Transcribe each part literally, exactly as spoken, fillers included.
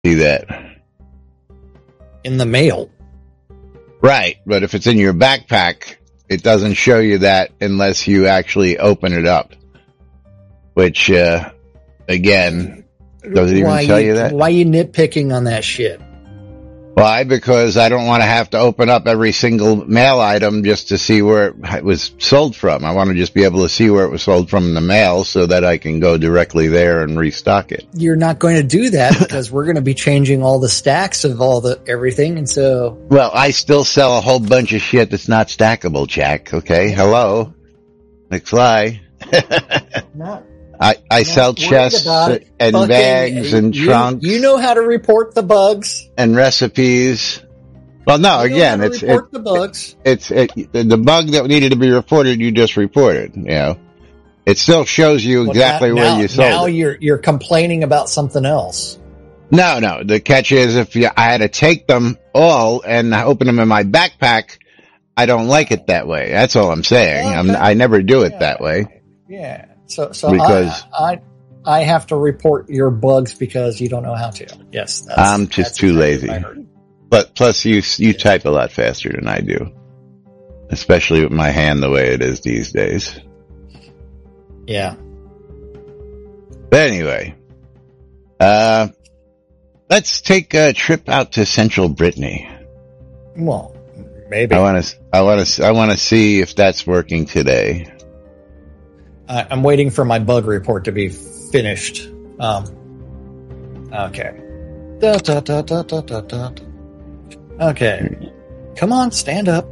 see that? In the mail. Right, but if it's in your backpack, it doesn't show you that unless you actually open it up. Which, uh, again, does it even why tell you, you that? Why are you nitpicking on that shit? Why? Because I don't want to have to open up every single mail item just to see where it was sold from. I want to just be able to see where it was sold from in the mail so that I can go directly there and restock it. You're not going to do that because we're going to be changing all the stacks of all the everything, and so... Well, I still sell a whole bunch of shit that's not stackable, Jack, okay? Hello? McFly. Not, I, I sell chests and Fucking, bags and you, trunks. You know how to report the bugs. And recipes. Well, no, you again, know how to it's report it, the bugs. It's it, the bug that needed to be reported. You just reported. You know, it still shows you Well, exactly now, where now, you sold now it. you're you're complaining about something else. No, no. The catch is if you, I had to take them all and open them in my backpack, I don't like it that way. That's all I'm saying. Okay. I'm, I never do it yeah. that way. Yeah. So so because I, I I have to report your bugs because you don't know how to. Yes. That's, I'm just that's too exactly lazy. what I heard. But plus you, you type a lot faster than I do. Especially with my hand the way it is these days. Yeah. But anyway, uh, let's take a trip out to Central Brittany. Well, maybe. I want to, I want to, I want to see if that's working today. I, I'm waiting for my bug report to be finished. Um, okay. Da, da, da, da, da, da, da. Okay. Come on, stand up.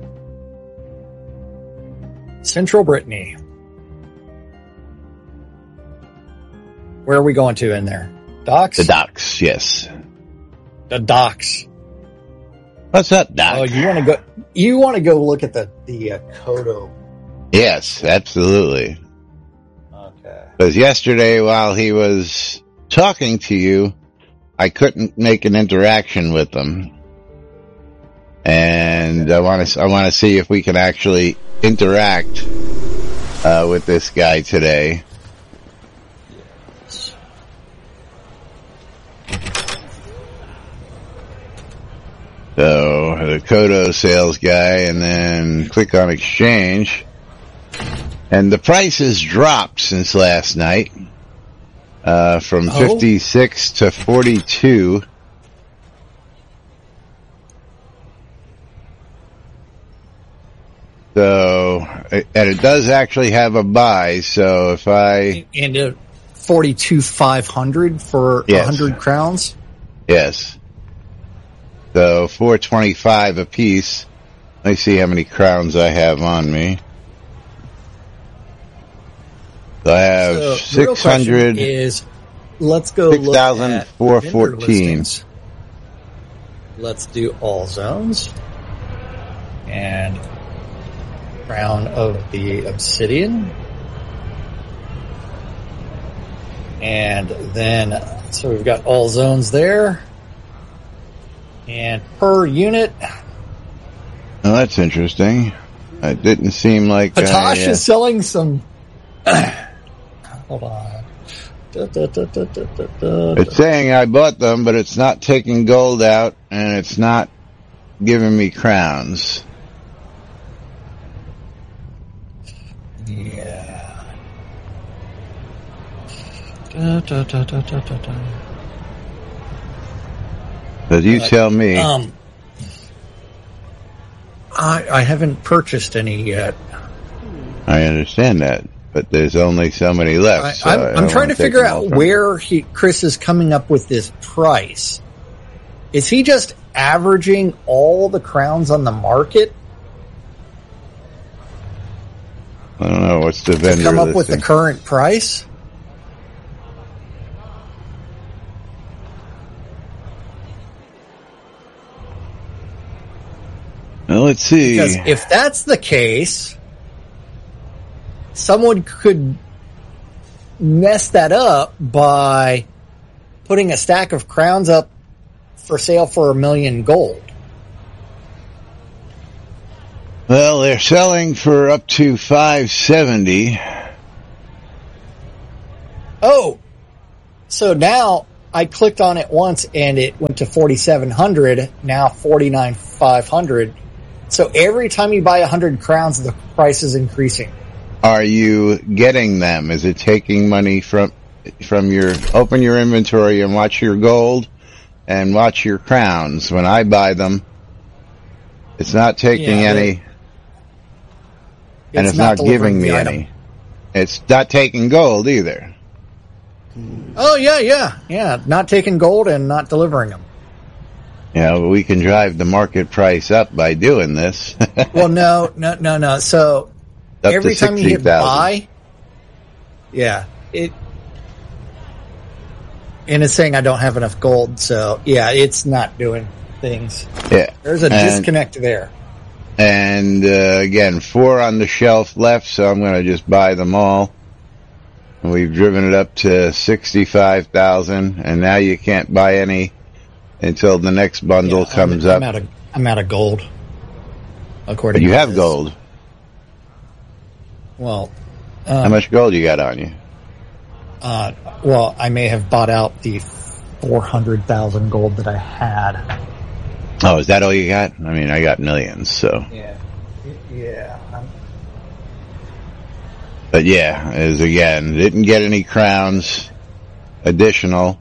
Central Brittany. Where are we going to in there? Docks? The docks, yes. The docks. What's up, Doc? Oh, you want to go? You want to go look at the the uh, Kodo? Yes, absolutely. Okay. Because yesterday, while he was talking to you, I couldn't make an interaction with him, and I want to I want to see if we can actually interact uh, with this guy today. Yes. So the Kodo sales guy, and then click on exchange, and the price has dropped since last night. Uh, from Oh. fifty-six to forty-two. So, and it does actually have a buy, so if I... And uh, forty-two five hundred for Yes. one hundred crowns? Yes. So, four twenty-five a piece. Let me see how many crowns I have on me. So I have So, the real six hundred... question is, let's go look at six thousand four hundred fourteen. vendor listings. Let's do all zones. And crown of the obsidian. And then, so we've got all zones there. And per unit, Oh, that's interesting. It didn't seem like... Patosh I, uh, is selling some... Hold on. Da, da, da, da, da, da, da. It's saying I bought them, but it's not taking gold out, and it's not giving me crowns. Yeah. Da, da, da, da, da, da, da. But you tell me. Um, I I haven't purchased any yet. I understand that, but there's only so many left. I, so I'm, I I'm don't trying wanna to take figure them all out from where he Chris is coming up with this price. Is he just averaging all the crowns on the market you. I don't know. What's the to vendor come up with the listing? current price? Well, let's see. Because if that's the case, someone could mess that up by putting a stack of crowns up for sale for a million gold. Well, they're selling for up to five seventy. Oh, so now I clicked on it once and it went to forty-seven hundred, now forty-nine five hundred. So every time you buy one hundred crowns, the price is increasing. Are you getting them? Is it taking money from from your, open your inventory and watch your gold and watch your crowns. When I buy them, it's not taking Yeah, any, and It's it's not, not giving delivering me the any. item. It's not taking gold either. Oh, yeah, yeah, yeah. Not taking gold and not delivering them. You know, we can drive the market price up by doing this. Well, no, no, no, no. So Up every to time you hit sixty thousand. buy, yeah, it, and it's saying I don't have enough gold. So yeah, it's not doing things. Yeah. There's a And- disconnect there. And, uh, again, four on the shelf left, so I'm going to just buy them all. And we've driven it up to sixty-five thousand, and now you can't buy any until the next bundle Yeah, comes I'm, I'm up. out of I'm out of gold. According But you to have this. gold. Well, um, How much gold you got on you? Uh, well, I may have bought out the four hundred thousand gold that I had. Oh, is that all you got? I mean, I got millions, so. Yeah, yeah. I'm, But yeah, as again, didn't get any crowns additional.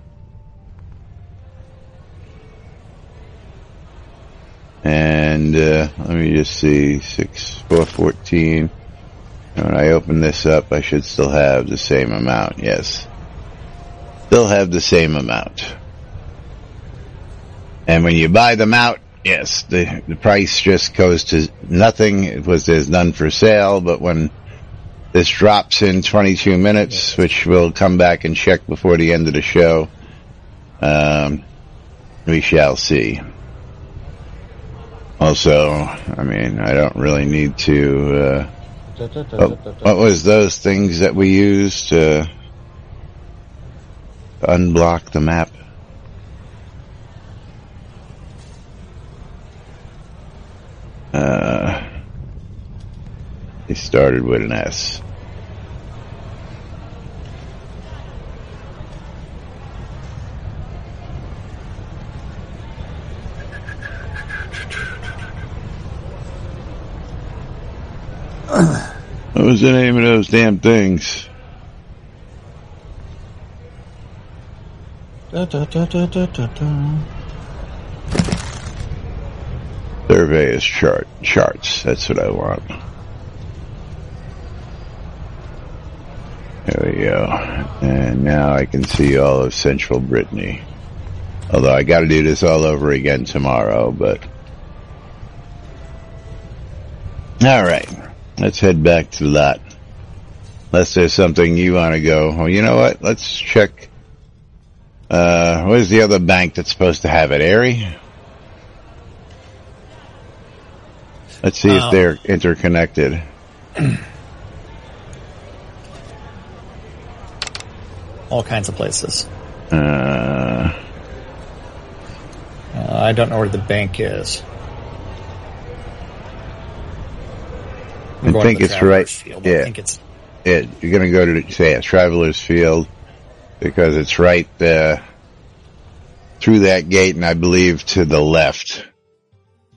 And, uh, let me just see, six, four, fourteen. And when I open this up, I should still have the same amount, yes. Still have the same amount. And when you buy them out, yes, the, the price just goes to nothing. It was, there's none for sale, but when this drops in twenty-two minutes, which we'll come back and check before the end of the show, um, we shall see. Also, I mean, I don't really need to, uh, oh, what was those things that we used to unblock the map? Uh, they started with an S. What was the name of those damn things? da, da, da, da, da, da, da. Surveyor's chart charts. That's what I want. There we go. And now I can see all of Central Brittany. Although I got to do this all over again tomorrow, but all right. Let's head back to the lot. Unless there's something you want to go. Well, you know what? Let's check. Uh, where's the other bank that's supposed to have it? Erie? Let's see Um, if they're interconnected. All kinds of places. Uh, Uh, I don't know where the bank is. I'm I going think to the it's Travelers right. Field. I Yeah, think it's it, you're going to go to say a Travelers Field because it's right uh, through that gate, and I believe to the left.